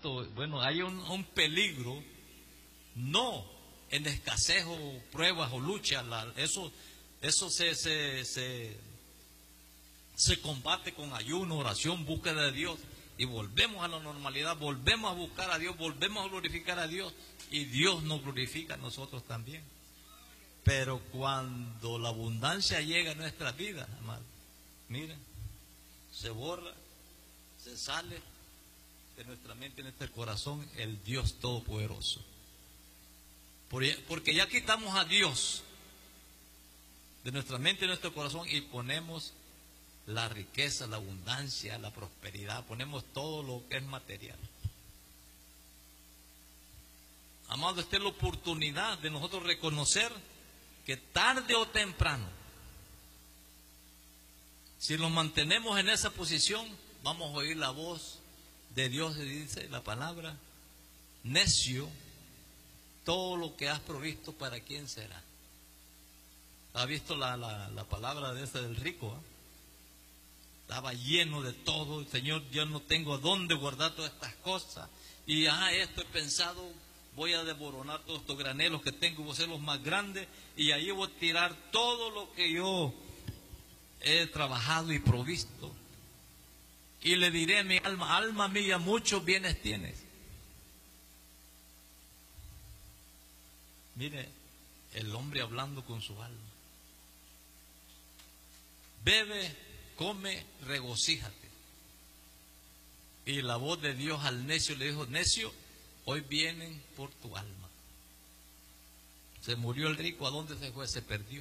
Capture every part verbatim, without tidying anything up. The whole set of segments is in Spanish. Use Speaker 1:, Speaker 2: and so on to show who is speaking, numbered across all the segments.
Speaker 1: cuánto, bueno, hay un, un peligro, no en escasez o pruebas o luchas, la, eso, eso se, se, se, se combate con ayuno, oración, búsqueda de Dios, y volvemos a la normalidad, volvemos a buscar a Dios, volvemos a glorificar a Dios, y Dios nos glorifica a nosotros también. Pero cuando la abundancia llega a nuestra vida, amado, miren, se borra, se sale de nuestra mente y nuestro corazón el Dios Todopoderoso. Porque ya quitamos a Dios de nuestra mente y nuestro corazón y ponemos la riqueza, la abundancia, la prosperidad, ponemos todo lo que es material. Amado, esta es la oportunidad de nosotros reconocer que tarde o temprano, si nos mantenemos en esa posición, vamos a oír la voz de Dios, dice la palabra: necio, todo lo que has provisto, ¿para quién será? ¿Has visto la, la, la palabra de ese del rico? ¿eh? Estaba lleno de todo. El Señor, yo no tengo dónde guardar todas estas cosas. Y ah, esto he pensado, voy a desboronar todos estos granelos que tengo, voy a hacer los más grandes, y ahí voy a tirar todo lo que yo he trabajado y provisto. Y le diré a mi alma: alma mía, muchos bienes tienes. Mire, el hombre hablando con su alma. Bebe, come, regocíjate. Y la voz de Dios al necio le dijo: necio, hoy vienen por tu alma. Se murió el rico, ¿a dónde se fue? Se perdió.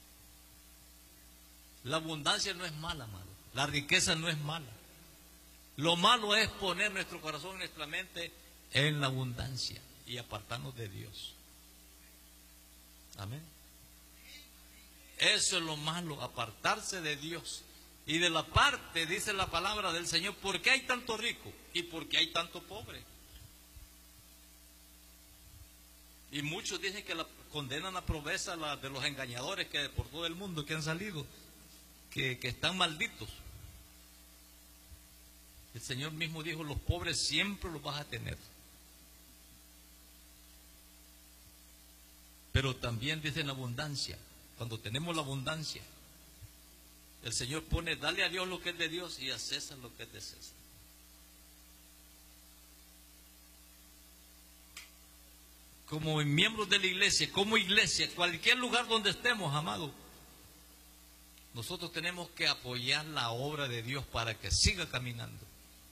Speaker 1: La abundancia no es mala, amado. La riqueza no es mala. Lo malo es poner nuestro corazón y nuestra mente en la abundancia y apartarnos de Dios. Amén. Eso es lo malo, apartarse de Dios. Y de la parte, dice la palabra del Señor: ¿por qué hay tanto rico y por qué hay tanto pobre? Y muchos dicen que la, condenan la pobreza la, de los engañadores que por todo el mundo que han salido, que, que están malditos. El Señor mismo dijo: los pobres siempre los vas a tener. Pero también dice en abundancia. Cuando tenemos la abundancia, el Señor pone: dale a Dios lo que es de Dios y a César lo que es de César. Como miembros de la iglesia, como iglesia, cualquier lugar donde estemos, amado, nosotros tenemos que apoyar la obra de Dios para que siga caminando.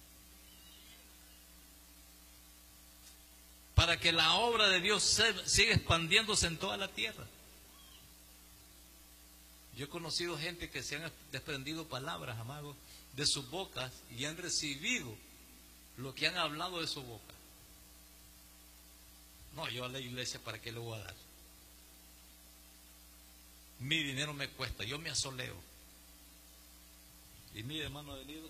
Speaker 1: Para que la obra de Dios se, siga expandiéndose en toda la tierra. Yo he conocido gente que se han desprendido palabras, amados, de sus bocas y han recibido lo que han hablado de su boca. No, yo a la iglesia, ¿para qué le voy a dar? Mi dinero me cuesta, yo me asoleo. Y mi hermano venido,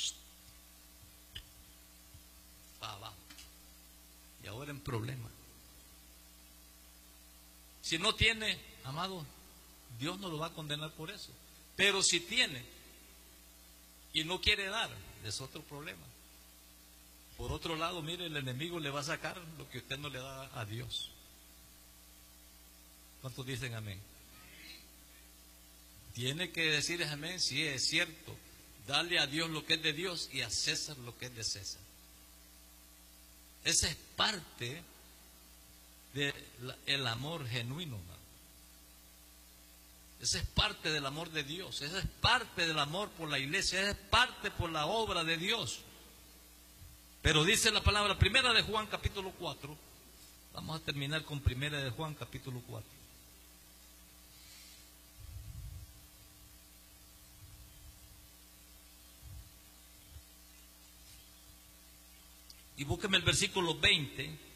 Speaker 1: para abajo. Y ahora en problema. Si no tiene, amado, Dios no lo va a condenar por eso. Pero si tiene y no quiere dar, es otro problema. Por otro lado, mire, el enemigo le va a sacar lo que usted no le da a Dios. ¿Cuántos dicen amén? Tiene que decir amén, sí, es cierto. Dale a Dios lo que es de Dios y a César lo que es de César. Esa es parte del amor genuino, ¿no? Esa es parte del amor de Dios. Esa es parte del amor por la iglesia. Esa es parte por la obra de Dios. Pero dice la palabra, primera de Juan capítulo cuatro. Vamos a terminar con primera de Juan capítulo cuatro. Y búsqueme el versículo veinte.